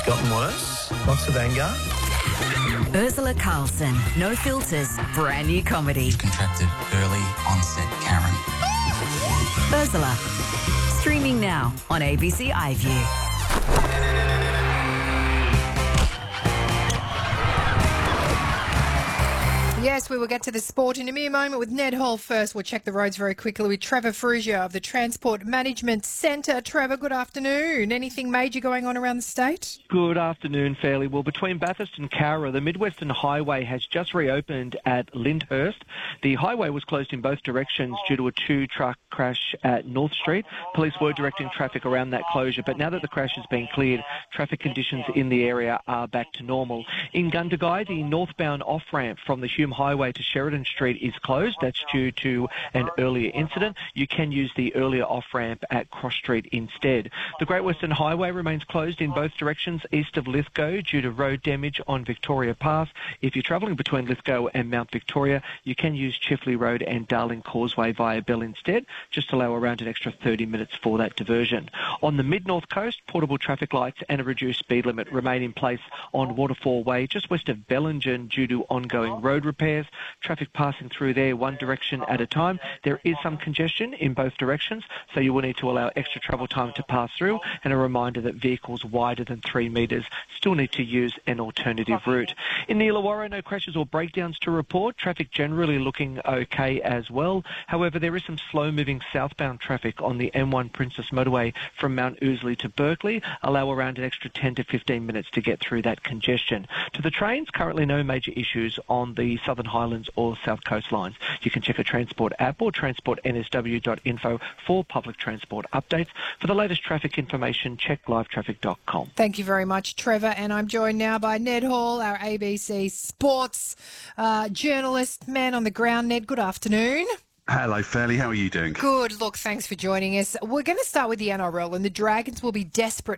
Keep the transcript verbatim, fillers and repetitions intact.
It's gotten worse. Lots of anger. Ursula Carlson, No Filters, brand new comedy. Contracted early onset Karen. Ursula, streaming now on A B C iView. Yes, we will get to the sport in a mere moment with Ned Hall first. We'll check the roads very quickly with Trevor Frugia of the Transport Management Centre. Trevor, good afternoon. Anything major going on around the state? Good afternoon, Fairly. Well, between Bathurst and Cowra, the Mid-Western Highway has just reopened at Lyndhurst. The highway was closed in both directions due to a two-truck crash at North Street. Police were directing traffic around that closure, but now that the crash has been cleared, traffic conditions in the area are back to normal. In Gundagai, the northbound off-ramp from the Hume Highway to Sheridan Street is closed. That's due to an earlier incident. You can use the earlier off-ramp at Cross Street instead. The Great Western Highway remains closed in both directions east of Lithgow due to road damage on Victoria Pass. If you're travelling between Lithgow and Mount Victoria, you can use Chifley Road and Darling Causeway via Bell instead. Just allow around an extra thirty minutes for that diversion. On the mid-north coast, portable traffic lights and a reduced speed limit remain in place on Waterfall Way just west of Bellingen due to ongoing road repairs. Traffic passing through there one direction at a time. There is some congestion in both directions, so you will need to allow extra travel time to pass through, and a reminder that vehicles wider than three metres still need to use an alternative route. In the Illawarra, no crashes or breakdowns to report. Traffic generally looking okay as well. However, there is some slow-moving southbound traffic on the M one Princess Motorway from Mount Ousley to Berkeley. Allow around an extra ten to fifteen minutes to get through that congestion. To the trains, currently no major issues on the Southern Highlands or South Coast lines. You can check a Transport app or transport n s w dot info for public transport updates. For the latest traffic information, check live traffic dot com. Thank you very much, Trevor. And I'm joined now by Ned Hall, our A B C sports uh, journalist, man on the ground. Ned, good afternoon. Hello, Fairly. How are you doing? Good. Look, thanks for joining us. We're going to start with the N R L, and the Dragons will be desperate